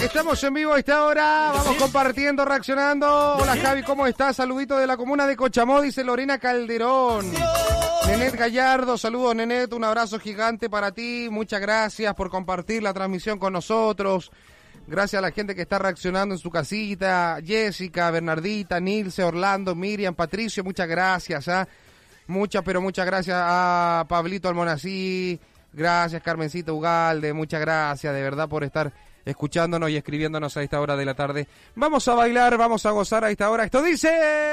Estamos en vivo a esta hora, vamos compartiendo, reaccionando. Hola Javi, ¿cómo estás? Saludito de la comuna de Cochamó, dice Lorena Calderón. Nenet Gallardo, saludos Nenet, un abrazo gigante para ti, muchas gracias por compartir la transmisión con nosotros. Gracias a la gente que está reaccionando en su casita, Jessica, Bernardita, Nilce, Orlando, Miriam, Patricio, muchas gracias, muchas gracias a Pablito Almonací, gracias Carmencita Ugalde, muchas gracias de verdad por estar escuchándonos y escribiéndonos a esta hora de la tarde. Vamos a bailar, vamos a gozar a esta hora. Esto dice...